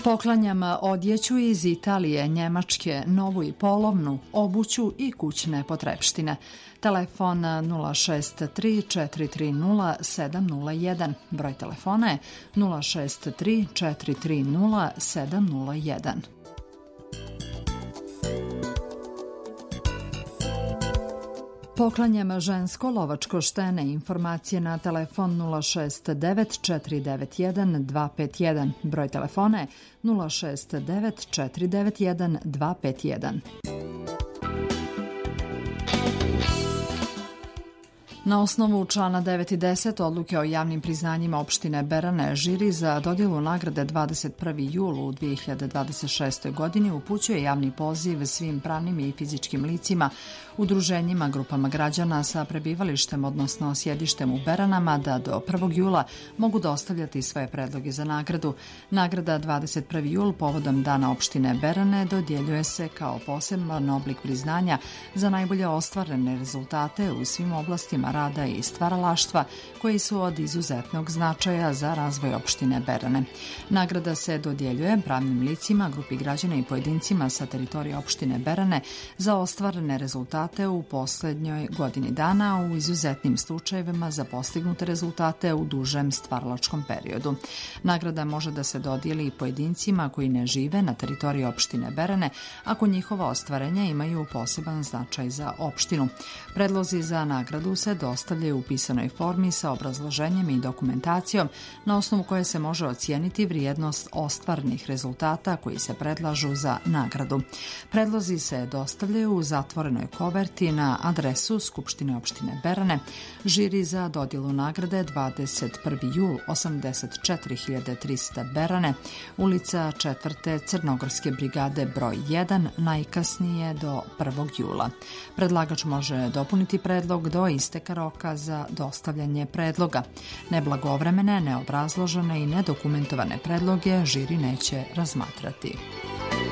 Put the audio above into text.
Poklanjam odjeću iz Italije, Njemačke, novu i polovnu, obuću i kućne potrepštine. Telefon 063 430 701. Broj telefona je 063 430 701. Poklanjam žensko lovačko štene. Informacije na telefon 069 491 251. Broj telefona je 069 491 251. Na osnovu člana 9 i 10 odluke o javnim priznanjima opštine Berane, žiri za dodjelu nagrade 21. jul u 2026. godini upućuje javni poziv svim pravnim i fizičkim licima, udruženjima, grupama građana sa prebivalištem, odnosno sjedištem u Beranama, da do 1. jula mogu dostavljati svoje predloge za nagradu. Nagrada 21. jul povodom Dana opštine Berane dodjeljuje se kao poseban oblik priznanja za najbolje ostvarene rezultate u svim oblastima rada i stvaralaštva koji su od izuzetnog značaja za razvoj opštine Berane. Nagrada se dodjeljuje pravnim licima, grupi građana i pojedincima sa teritorije opštine Berane za ostvarene rezultate u poslednjoj godini dana, u izuzetnim slučajevima za postignute rezultate u dužem stvaralačkom periodu. Nagrada može da se dodijeli i pojedincima koji ne žive na teritoriji opštine Berane ako njihova ostvarenja imaju poseban značaj za opštinu. Predlozi za nagradu se dostavljaju u pisanoj formi sa obrazloženjem i dokumentacijom na osnovu koje se može ocijeniti vrijednost ostvarenih rezultata koji se predlažu za nagradu. Predlozi se dostavljaju u zatvorenoj koverti na adresu Skupštine opštine Berane, žiri za dodjelu nagrade 21. jul 84.300 Berane, ulica 4. Crnogorske brigade broj 1, najkasnije do 1. jula. Predlagač može dopuniti predlog do isteka roka za dostavljanje predloga. Neblagovremene, neobrazložene i nedokumentovane predloge žiri neće razmatrati.